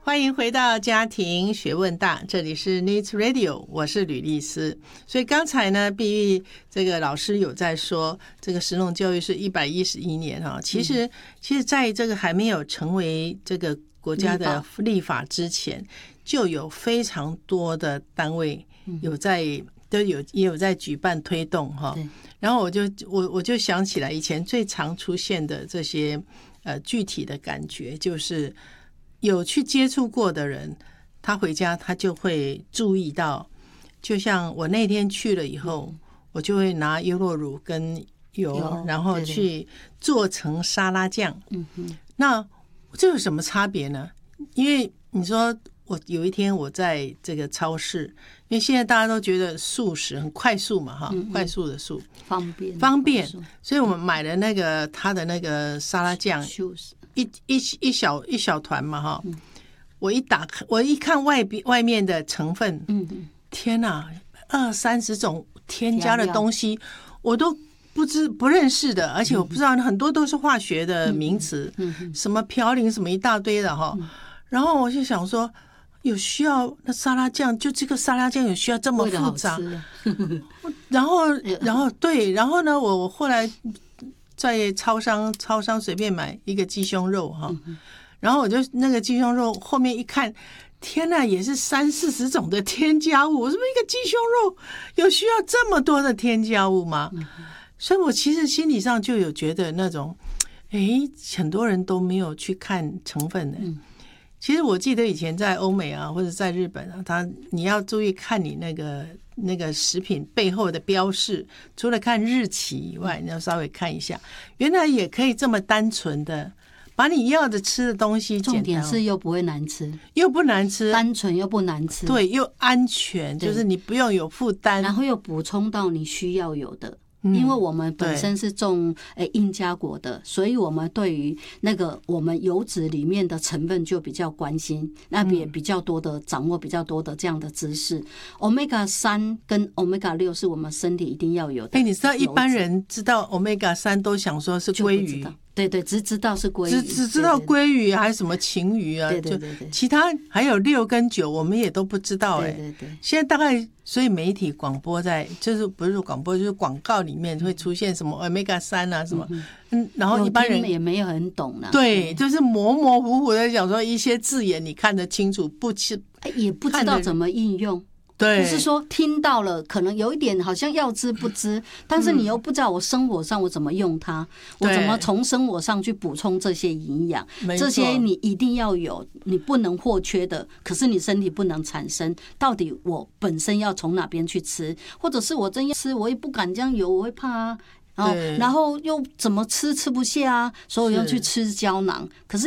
欢迎回到家庭学问大，这里是 Needs Radio， 我是吕丽丝。所以刚才呢，碧玉这个老师有在说，这个食农教育是111年哈。其实在这个还没有成为这个国家的立法之前，就有非常多的单位有在也有在举办推动哈。然后我就想起来以前最常出现的这些具体的感觉，就是有去接触过的人，他回家他就会注意到，就像我那天去了以后，我就会拿优酪乳跟油，然后去做成沙拉酱。那这有什么差别呢？因为你说我有一天我在这个超市，因为现在大家都觉得速食很快速嘛，哈，快速的速，方便，所以我们买了那个他的那个沙拉酱，一小团嘛，哈。我一看外面的成分，天哪，20-30种添加的东西，我都不认识的，而且我不知道很多都是化学的名词，什么嘌呤什么一大堆的哈。然后我就想说，有需要那沙拉酱，就这个沙拉酱有需要这么复杂？然后呢，我后来在超商随便买一个鸡胸肉哈，然后我就那个鸡胸肉后面一看，天哪，也是30-40种的添加物。我说一个鸡胸肉有需要这么多的添加物吗？所以我其实心理上就有觉得那种，很多人都没有去看成分的。其实我记得以前在欧美啊，或者在日本啊，你要注意看你那个食品背后的标示，除了看日期以外，你要稍微看一下，原来也可以这么单纯的把你要的吃的东西简单， 重点是又不会难吃， 又不难吃， 单纯又不难吃， 对，又安全，就是你不用有负担， 然后又补充到你需要有的。因为我们本身是种印加果的，所以我们对于那个我们油脂里面的成分就比较关心，那也比较多的掌握比较多的这样的知识。Omega-3 跟 Omega-6是我们身体一定要有的。 你知道一般人知道 Omega-3 都想说是鲑鱼， 对，只知道是鲑鱼， 只知道鲑鱼还是什么旗鱼啊， 对， 其他还有6跟9我们也都不知道。 对， 现在大概所以媒体广播就是不是广播就是广告里面会出现什么 Omega-3 啊什么，然后一般人也没有很懂啦， 对，就是模模糊糊的讲说一些字眼你看得清楚， 也不知道怎么应用。 对， 不是说听到了可能有一点好像要知不知，但是你又不知道我生活上我怎么用它，我怎么从生活上去补充这些营养，这些你一定要有，你不能或缺的，可是你身体不能产生，到底我本身要从哪边去吃，或者是我真要吃我也不敢这样油，我会怕啊，然后又怎么吃不下啊，所以我要去吃胶囊，可是